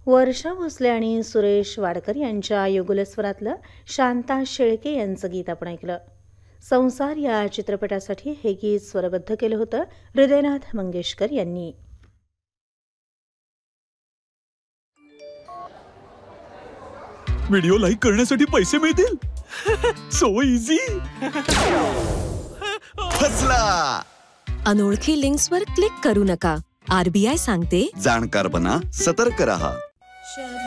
वर्षा भोसले आणि सुरेश वाडकर यांच्या युगलस्वरातलं शांता शेळके यांचं गीत आपण ऐकलं. संसार या चित्रपटासाठी हे गीत स्वरबद्ध केलं होतं हृदयनाथ मंगेशकर यांनी. व्हिडिओ लाईक करण्यासाठी पैसे मिळतील. So easy. फसला. अनोळखी लिंक्सवर क्लिक करू नका. RBI सांगते, जाणकार बना, सतर्क रहा.